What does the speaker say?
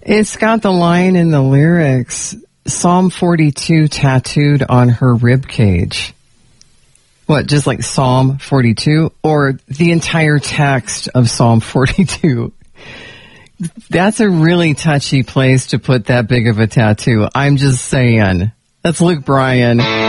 It's got the line in the lyrics, Psalm 42 tattooed on her rib cage. What, just like Psalm 42? Or the entire text of Psalm 42? That's a really touchy place to put that big of a tattoo. I'm just saying. That's Luke Bryan.